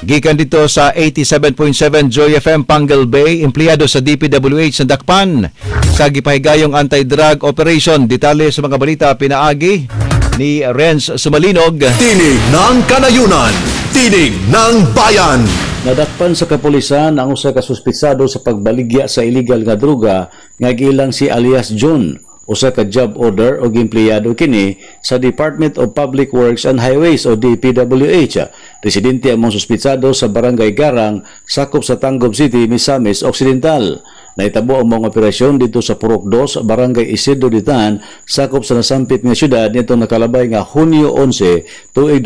Gikan dito sa 87.7 Joy FM Pangal Bay, empleyado sa DPWH sa Dakpan sa gipahigayong anti-drug operation. Detalye sa mga balita pinaagi ni Renz Sumalinog. Tinig ng Kanayunan, tinig ng bayan. Nadakpan sa kapulisan ang usa ka suspitsado sa pagbaligya sa illegal nga droga nga giilang si alias John. Usa ka job order o empleyado kini sa Department of Public Works and Highways o DPWH. Residente ang mga suspitsado sa Barangay Garang, sakop sa Tanggob City, Misamis Occidental. Naitabo ang mga operasyon dito sa Purok 2, Barangay Isidro Ditan, sakop sa nasampit nga syudad nito nakalabay nga Hunyo 11, tuig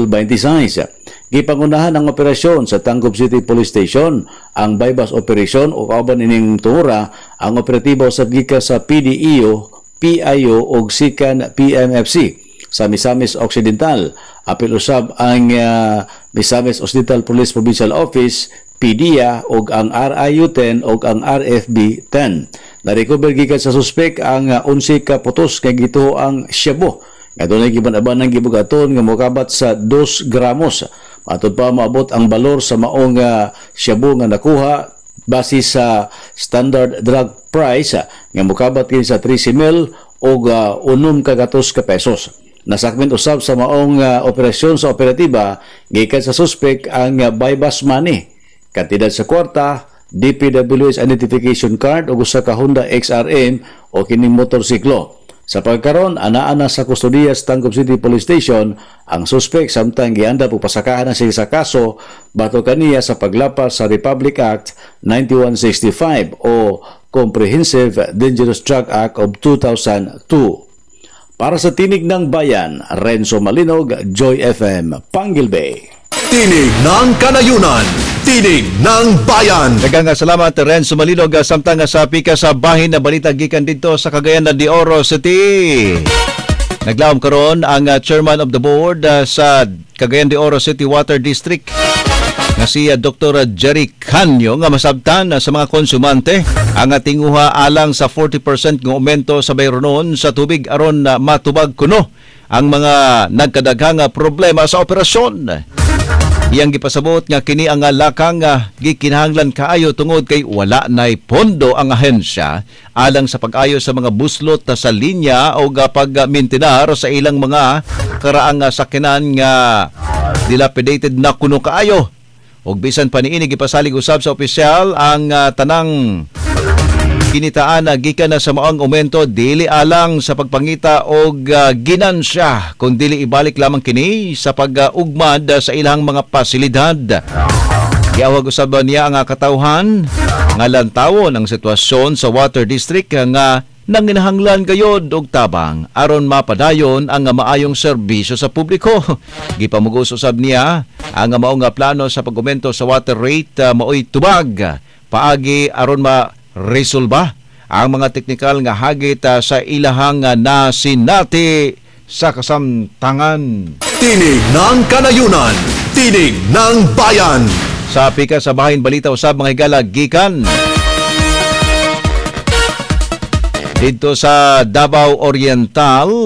2026. Gipangunahan ang operasyon sa Tanggob City Police Station, ang bypass operation o kauban ining tungura, ang operatibo sa gika sa PDEO, PIO o Sikan PMFC sa Misamis Occidental. Apil usab ang Misamis Occidental Police Provincial Office, PDEA o ang RIU-10 o ang RFB-10. Na-recover gikan sa suspek ang 11 ka putos kay gituo ang shabu. Nga doon ay giban-aban ng gibugaton nga mokabat sa 2 gramos. Matod pa maabot ang balor sa maong shabu nga nakuha base sa standard drug price nga mokabat kini sa 13 mil o 1 kagatos ka pesos. Nasakmit usab sa maong operasyon sa operatiba gikan sa suspek ang bypass money. Kantidad sa kwarta, DPWH identification card o usa ka Honda XRM o kining motorsiklo. Sa pagkaron, ana-ana sa kustodiya sa Tanggob City Police Station ang suspek samtang gianda po pasakahan na siya sa kaso bato kaniya sa paglapas sa Republic Act 9165 o Comprehensive Dangerous Drug Act of 2002. Para sa Tinig ng Bayan, Renzo Malinog, Joy FM, Pangal Bay. Tinig ng Kanayunan, tinig ng bayan. Daghang salamat Renzo Malinog. Samtang sa pika sa bahin na balita gikan dito sa Cagayan de Oro City. Naglaom karon ang chairman of the board sa Cagayan de Oro City Water District nga si Dr. Jerry Canyo nga masabtan sa mga konsumante ang tinguha alang sa 40% ng aumento sa bayronon sa tubig aron matubag kuno ang mga nagkadaghang problema sa operasyon. Iyang gipasabot nga kini ang lakang gikinahanglan kaayo tungod kay wala nay pondo ang ahensya alang sa pag-ayo sa mga buslot sa linya o pag-maintenar sa ilang mga karaang sakyanan nga dilapidated na kuno kaayo. Og bisan pa niini gipasalig usab sa opisyal ang tanang kinitaan gikan na sa maong aumento dili alang sa pagpangita og ginansya kun dili ibalik lamang kini sa pag-ugmad sa ilang mga pasilidad. Giawag usab niya ang katawhan nga lantawon ang sitwasyon sa Water District nga nanginahanglan gayod og tabang aron mapadayon ang maayong serbisyo sa publiko. Gipamugos usab niya ang maong plano sa pag-aumento sa water rate maoy tubag paagi aron resolba ang mga teknikal nga hagit sa ilahang nasinati sa kasamtangan. Tinig ng Kanayunan, tinig ng bayan. Sa pika sa bahin balita usab mga higala gikan dito sa Davao Oriental.